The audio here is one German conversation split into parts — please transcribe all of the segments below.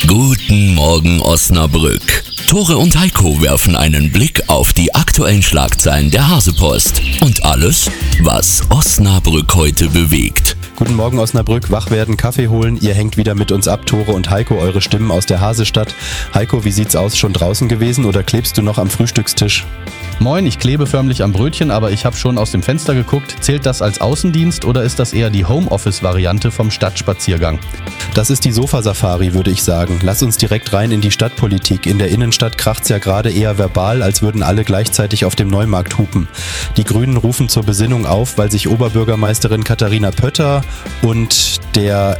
Guten Morgen Osnabrück. Tore und Heiko werfen einen Blick auf die aktuellen Schlagzeilen der Hasepost und alles, was Osnabrück heute bewegt. Guten Morgen Osnabrück, wach werden, Kaffee holen, ihr hängt wieder mit uns ab, Tore und Heiko, eure Stimmen aus der Hasestadt. Heiko, wie sieht's aus, schon draußen gewesen oder klebst du noch am Frühstückstisch? Moin, ich klebe förmlich am Brötchen, aber ich habe schon aus dem Fenster geguckt. Zählt das als Außendienst oder ist das eher die Homeoffice-Variante vom Stadtspaziergang? Das ist die Sofasafari, würde ich sagen. Lass uns direkt rein in die Stadtpolitik. In der Innenstadt kracht's ja gerade eher verbal, als würden alle gleichzeitig auf dem Neumarkt hupen. Die Grünen rufen zur Besinnung auf, weil sich Oberbürgermeisterin Katharina Pötter und der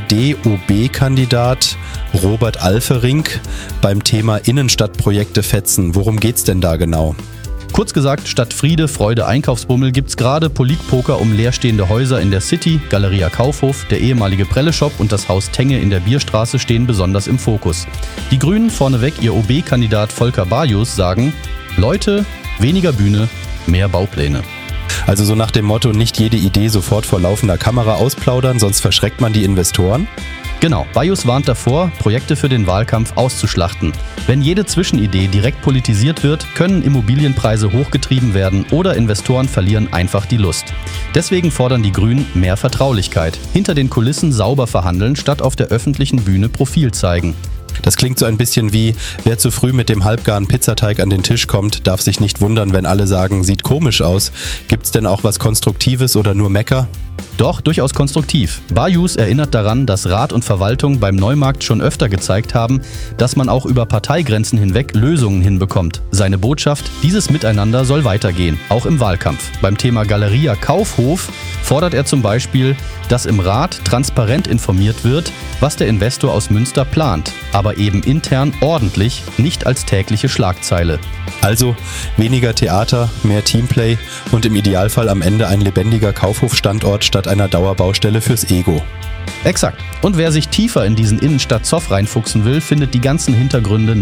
SPD-OB-Kandidat Robert Alfering beim Thema Innenstadtprojekte fetzen. Worum geht's denn da genau? Kurz gesagt, statt Friede, Freude, Einkaufsbummel gibt's gerade Polit-Poker um leerstehende Häuser in der City, Galeria Kaufhof, der ehemalige Prelle-Shop und das Haus Tenge in der Bierstraße stehen besonders im Fokus. Die Grünen, vorneweg ihr OB-Kandidat Volker Bajus, sagen: Leute, weniger Bühne, mehr Baupläne. Also so nach dem Motto, nicht jede Idee sofort vor laufender Kamera ausplaudern, sonst verschreckt man die Investoren? Genau, Bajus warnt davor, Projekte für den Wahlkampf auszuschlachten. Wenn jede Zwischenidee direkt politisiert wird, können Immobilienpreise hochgetrieben werden oder Investoren verlieren einfach die Lust. Deswegen fordern die Grünen mehr Vertraulichkeit. Hinter den Kulissen sauber verhandeln, statt auf der öffentlichen Bühne Profil zeigen. Das klingt so ein bisschen wie, wer zu früh mit dem halbgaren Pizzateig an den Tisch kommt, darf sich nicht wundern, wenn alle sagen, sieht komisch aus. Gibt's denn auch was Konstruktives oder nur Mecker? Doch, durchaus konstruktiv. Bajus erinnert daran, dass Rat und Verwaltung beim Neumarkt schon öfter gezeigt haben, dass man auch über Parteigrenzen hinweg Lösungen hinbekommt. Seine Botschaft: dieses Miteinander soll weitergehen, auch im Wahlkampf. Beim Thema Galeria Kaufhof fordert er zum Beispiel, dass im Rat transparent informiert wird, was der Investor aus Münster plant, aber eben intern ordentlich, nicht als tägliche Schlagzeile. Also weniger Theater, mehr Teamplay und im Idealfall am Ende ein lebendiger Kaufhofstandort statt einer Dauerbaustelle fürs Ego. Exakt. Und wer sich tiefer in diesen Innenstadt-Zoff reinfuchsen will, findet die ganzen Hintergründe